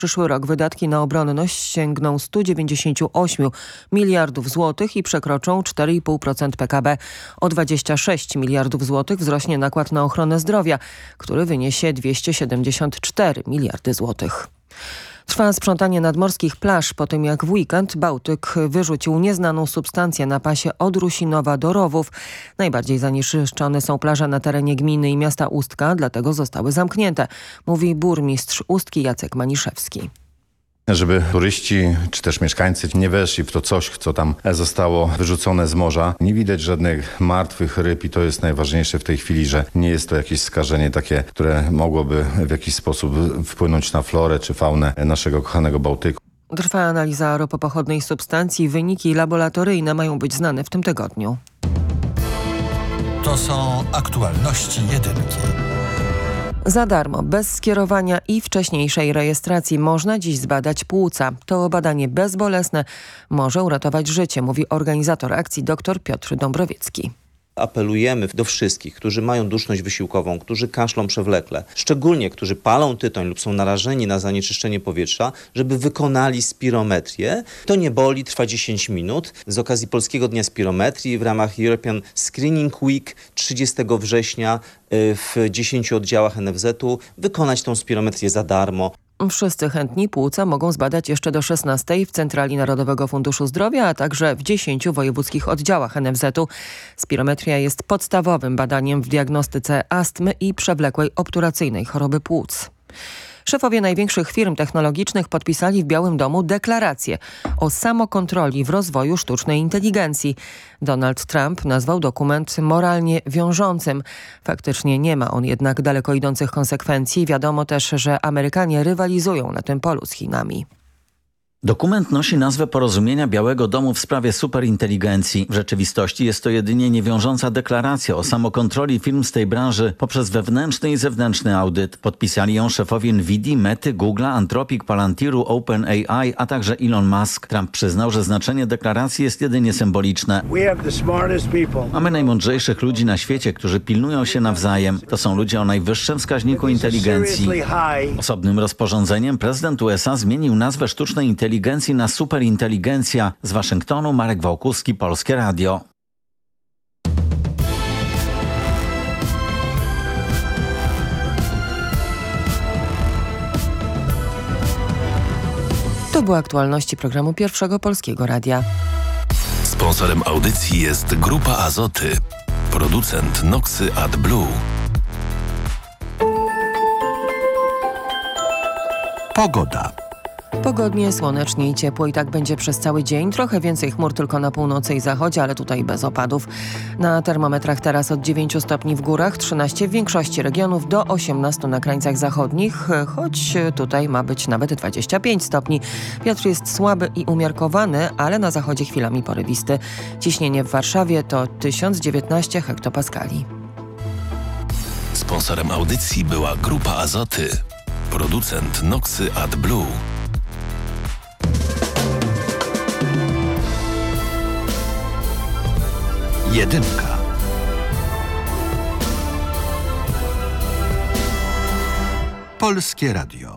Przyszły rok wydatki na obronność sięgną 198 miliardów złotych i przekroczą 4,5% PKB. O 26 miliardów złotych wzrośnie nakład na ochronę zdrowia, który wyniesie 274 miliardy złotych. Trwa sprzątanie nadmorskich plaż po tym, jak w weekend Bałtyk wyrzucił nieznaną substancję na pasie od Rusinowa do Rowów. Najbardziej zanieczyszczone są plaże na terenie gminy i miasta Ustka, dlatego zostały zamknięte, mówi burmistrz Ustki Jacek Maniszewski. Żeby turyści czy też mieszkańcy nie weszli w to coś, co tam zostało wyrzucone z morza. Nie widać żadnych martwych ryb i to jest najważniejsze w tej chwili, że nie jest to jakieś skażenie takie, które mogłoby w jakiś sposób wpłynąć na florę czy faunę naszego kochanego Bałtyku. Trwa analiza ropopochodnej substancji. Wyniki laboratoryjne mają być znane w tym tygodniu. To są aktualności jedynki. Za darmo, bez skierowania i wcześniejszej rejestracji można dziś zbadać płuca. To badanie bezbolesne może uratować życie, mówi organizator akcji dr Piotr Dąbrowiecki. Apelujemy do wszystkich, którzy mają duszność wysiłkową, którzy kaszlą przewlekle, szczególnie którzy palą tytoń lub są narażeni na zanieczyszczenie powietrza, żeby wykonali spirometrię. To nie boli, trwa 10 minut. Z okazji Polskiego Dnia Spirometrii w ramach European Screening Week 30 września w 10 oddziałach NFZ-u wykonać tą spirometrię za darmo. Wszyscy chętni płuca mogą zbadać jeszcze do 16 w Centrali Narodowego Funduszu Zdrowia, a także w 10 wojewódzkich oddziałach NFZ-u. Spirometria jest podstawowym badaniem w diagnostyce astmy i przewlekłej obturacyjnej choroby płuc. Szefowie największych firm technologicznych podpisali w Białym Domu deklarację o samokontroli w rozwoju sztucznej inteligencji. Donald Trump nazwał dokument moralnie wiążącym. Faktycznie nie ma on jednak daleko idących konsekwencji. Wiadomo też, że Amerykanie rywalizują na tym polu z Chinami. Dokument nosi nazwę Porozumienia Białego Domu w sprawie superinteligencji. W rzeczywistości jest to jedynie niewiążąca deklaracja o samokontroli firm z tej branży poprzez wewnętrzny i zewnętrzny audyt. Podpisali ją szefowie Nvidii, Mety, Google'a, Anthropic, Palantiru, OpenAI, a także Elon Musk. Trump przyznał, że znaczenie deklaracji jest jedynie symboliczne. Mamy najmądrzejszych ludzi na świecie, którzy pilnują się nawzajem. To są ludzie o najwyższym wskaźniku inteligencji. Osobnym rozporządzeniem prezydent USA zmienił nazwę sztucznej inteligencji na superinteligencja. Z Waszyngtonu Marek Wałkuski, Polskie Radio. To były aktualności programu Pierwszego Polskiego Radia. Sponsorem audycji jest Grupa Azoty, producent Noxy AdBlue. Pogoda. Pogodnie, słonecznie i ciepło i tak będzie przez cały dzień. Trochę więcej chmur tylko na północy i zachodzie, ale tutaj bez opadów. Na termometrach teraz od 9 stopni w górach, 13 w większości regionów, do 18 na krańcach zachodnich, choć tutaj ma być nawet 25 stopni. Wiatr jest słaby i umiarkowany, ale na zachodzie chwilami porywisty. Ciśnienie w Warszawie to 1019 hektopaskali. Sponsorem audycji była Grupa Azoty, producent Noxy AdBlue. Jedynka. Polskie Radio.